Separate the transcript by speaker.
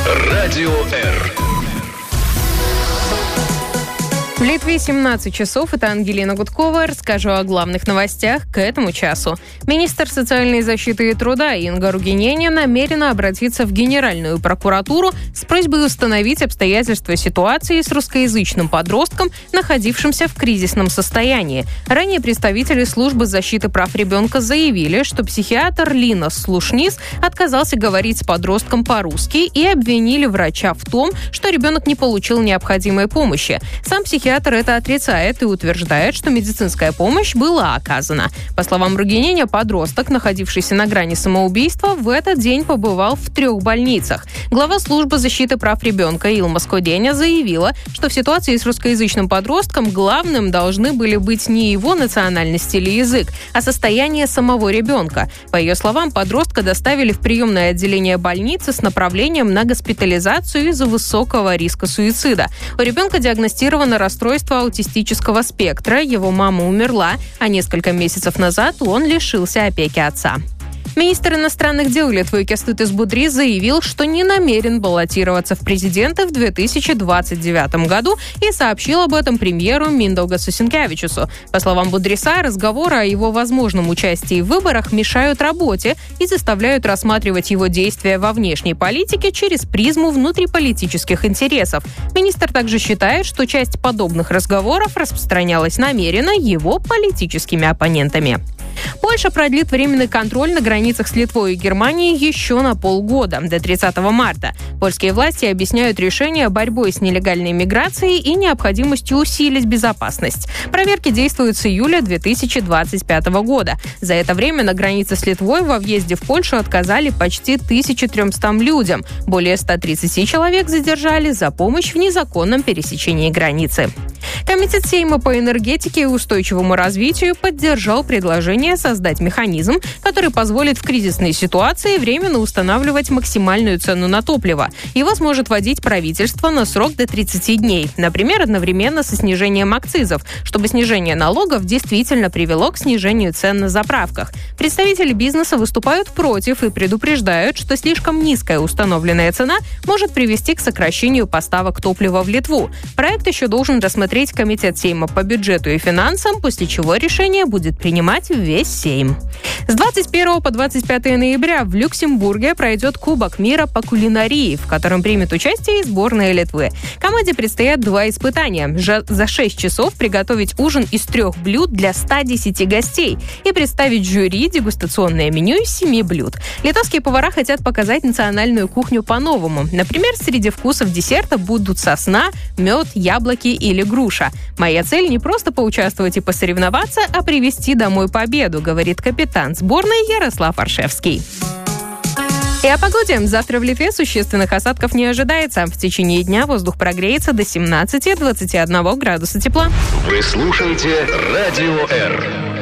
Speaker 1: Радио Р.
Speaker 2: В Литве 17 часов. Это Ангелина Гудкова. Расскажу о главных новостях к этому часу. Министр социальной защиты и труда Инга Ругинене намерена обратиться в Генеральную прокуратуру с просьбой установить обстоятельства ситуации с русскоязычным подростком, находившимся в кризисном состоянии. Ранее представители службы защиты прав ребенка заявили, что психиатр Линас Слушнис отказался говорить с подростком по-русски и обвинили врача в том, что ребенок не получил необходимой помощи. Сам психиатр это отрицает и утверждает, что медицинская помощь была оказана. По словам Ругинене, подросток, находившийся на грани самоубийства, в этот день побывал в 3 больницах. Глава службы защиты прав ребенка Илма Скоденя заявила, что в ситуации с русскоязычным подростком главным должны были быть не его национальность или язык, а состояние самого ребенка. По ее словам, подростка доставили в приемное отделение больницы с направлением на госпитализацию из-за высокого риска суицида. У ребенка диагностировано расстройство аутистического спектра, его мама умерла, а несколько месяцев назад он лишился опеки отца. Министр иностранных дел Литвы Кястутис Будрис заявил, что не намерен баллотироваться в президенты в 2029 году и сообщил об этом премьеру Миндаugасу Синкевичусу. По словам Будриса, разговоры о его возможном участии в выборах мешают работе и заставляют рассматривать его действия во внешней политике через призму внутриполитических интересов. Министр также считает, что часть подобных разговоров распространялась намеренно его политическими оппонентами. Польша продлит временный контроль на границах с Литвой и Германией еще на полгода, до 30 марта. Польские власти объясняют решение борьбой с нелегальной миграцией и необходимостью усилить безопасность. Проверки действуют с июля 2025 года. За это время на границе с Литвой во въезде в Польшу отказали почти 1300 людям. Более 130 человек задержали за помощь в незаконном пересечении границы. Комитет Сейма по энергетике и устойчивому развитию поддержал предложение создать механизм, который позволит в кризисной ситуации временно устанавливать максимальную цену на топливо. Его сможет вводить правительство на срок до 30 дней, например, одновременно со снижением акцизов, чтобы снижение налогов действительно привело к снижению цен на заправках. Представители бизнеса выступают против и предупреждают, что слишком низкая установленная цена может привести к сокращению поставок топлива в Литву. Проект еще должен рассмотреть Комитет Сейма по бюджету и финансам, после чего решение будет принимать весь Сейм. С 21 по 25 ноября в Люксембурге пройдет Кубок мира по кулинарии, в котором примет участие и сборная Литвы. Команде предстоят 2 испытания. За 6 часов приготовить ужин из 3 блюд для 110 гостей и представить жюри дегустационное меню из 7 блюд. Литовские повара хотят показать национальную кухню по-новому. Например, среди вкусов десерта будут сосна, мед, яблоки или груша. Моя цель не просто поучаствовать и посоревноваться, а привезти домой победу, говорит капитан сборной Ярослав Аршевский. И о погоде. Завтра в Литве существенных осадков не ожидается. В течение дня воздух прогреется до 17-21 градуса тепла.
Speaker 1: Вы слушаете Радио Р.